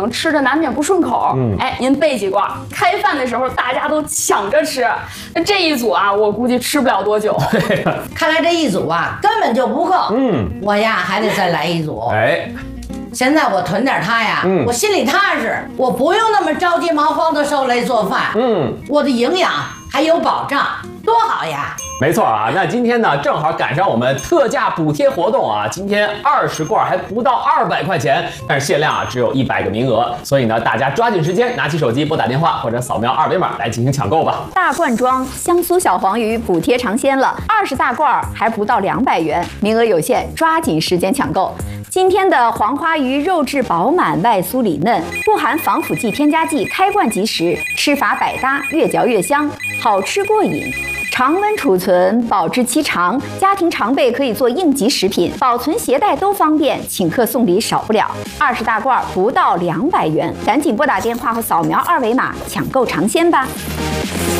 能吃着难免不顺口。哎，您备几罐，开饭的时候大家都抢着吃。那这一组啊，我估计吃不了多久。 看来这一组啊根本就不够。我呀还得再来一组。 哎。 现在我囤点它呀，我心里踏实，我不用那么着急忙慌的受累做饭，我的营养还有保障，多好呀！ 没错啊，那今天呢正好赶上我们特价补贴活动啊，今天20罐还不到200块钱，但是限量啊只有100个名额，所以呢大家抓紧时间，拿起手机拨打电话或者扫描2维码来进行抢购吧。 大罐装香酥小黄鱼补贴尝鲜了，20大罐还不到200元，名额有限，抓紧时间抢购。今天的黄花鱼肉质饱满，外酥里嫩，不含防腐剂、添加剂，开罐即食，吃法百搭，越嚼越香，好吃过瘾。常温储存，保质期长，家庭常备，可以做应急食品，保存携带都方便，请客送礼少不了。20大罐不到200元，赶紧拨打电话或扫描2维码抢购尝鲜吧。